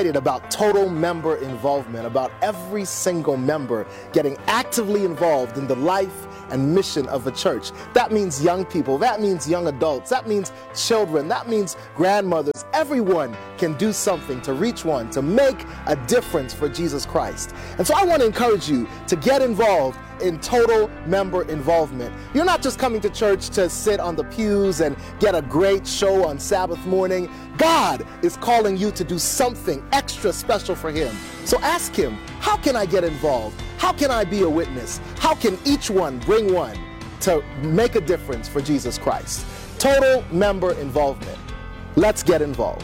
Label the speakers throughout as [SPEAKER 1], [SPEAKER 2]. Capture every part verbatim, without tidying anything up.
[SPEAKER 1] About total member involvement, about every single member getting actively involved in the life and mission of a church. That means young people, that means young adults, that means children, that means grandmothers. Everyone can do something to reach one, to make a difference for Jesus Christ. And so I want to encourage you to get involved in total member involvement. You're not just coming to church to sit on the pews and get a great show on Sabbath morning. God is calling you to do something extra special for Him. So ask Him, how can I get involved? How can I be a witness? How can each one bring one to make a difference for Jesus Christ? Total member involvement. Let's get involved.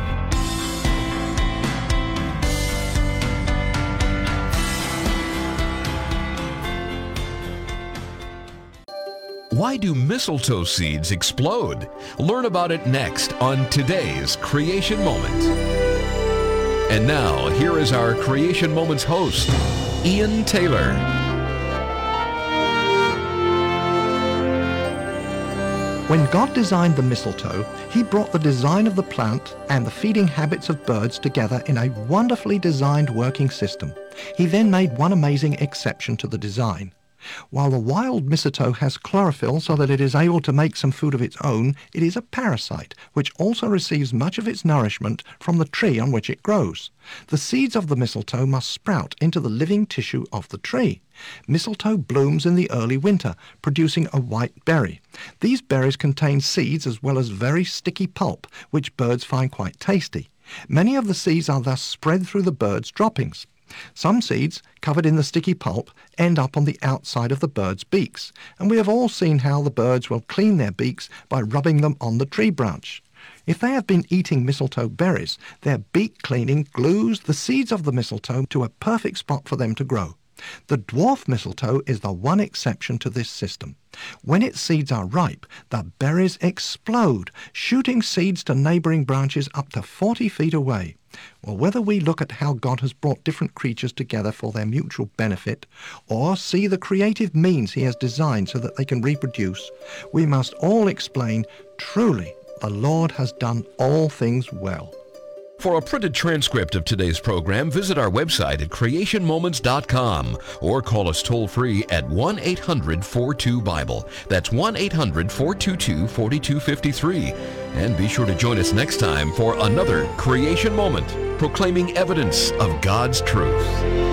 [SPEAKER 2] Why do mistletoe seeds explode? Learn about it next on today's Creation Moment. And now, here is our Creation Moments host, Ian Taylor.
[SPEAKER 3] When God designed the mistletoe, He brought the design of the plant and the feeding habits of birds together in a wonderfully designed working system. He then made one amazing exception to the design. While the wild mistletoe has chlorophyll so that it is able to make some food of its own, it is a parasite which also receives much of its nourishment from the tree on which it grows. The seeds of the mistletoe must sprout into the living tissue of the tree. Mistletoe blooms in the early winter, producing a white berry. These berries contain seeds as well as very sticky pulp, which birds find quite tasty. Many of the seeds are thus spread through the bird's droppings. Some seeds, covered in the sticky pulp, end up on the outside of the bird's beaks, and we have all seen how the birds will clean their beaks by rubbing them on the tree branch. If they have been eating mistletoe berries, their beak cleaning glues the seeds of the mistletoe to a perfect spot for them to grow. The dwarf mistletoe is the one exception to this system. When its seeds are ripe, the berries explode, shooting seeds to neighboring branches up to forty feet away. Well, whether we look at how God has brought different creatures together for their mutual benefit, or see the creative means He has designed so that they can reproduce, we must all explain, truly, the Lord has done all things well.
[SPEAKER 2] For a printed transcript of today's program, visit our website at creation moments dot com or call us toll-free at one eight hundred four two Bible. That's one eight hundred four two two four two five three. And be sure to join us next time for another Creation Moment, proclaiming evidence of God's truth.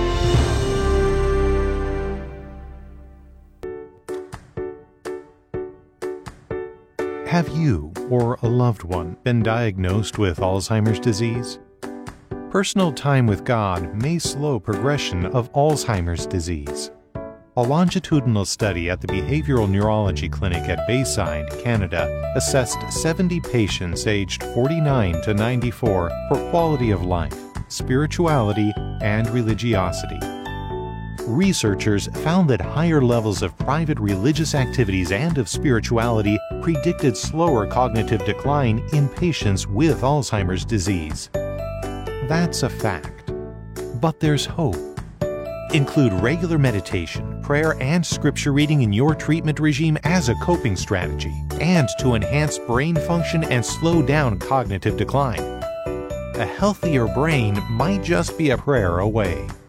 [SPEAKER 4] Have you or a loved one been diagnosed with Alzheimer's disease? Personal time with God may slow progression of Alzheimer's disease. A longitudinal study at the Behavioral Neurology Clinic at Bayside, Canada, assessed seventy patients aged forty-nine to ninety-four for quality of life, spirituality, and religiosity. Researchers found that higher levels of private religious activities and of spirituality predicted slower cognitive decline in patients with Alzheimer's disease. That's a fact. But there's hope. Include regular meditation, prayer, and scripture reading in your treatment regime as a coping strategy and to enhance brain function and slow down cognitive decline. A healthier brain might just be a prayer away.